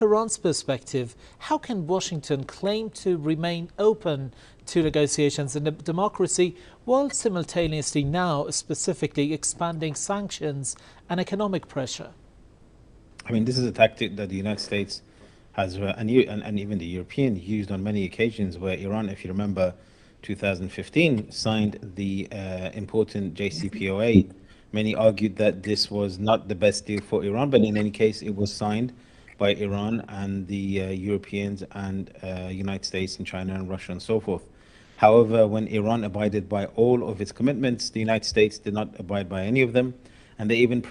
Iran's perspective, how can Washington claim to remain open to negotiations and democracy while simultaneously now specifically expanding sanctions and economic pressure? I mean, this is a tactic that the United States has, and even the European used on many occasions, where Iran, if you remember, 2015 signed the important JCPOA. Many argued that this was not the best deal for Iran, but in any case, it was signed by Iran and the Europeans and United States and China and Russia and so forth. However, when Iran abided by all of its commitments, the United States did not abide by any of them, and they even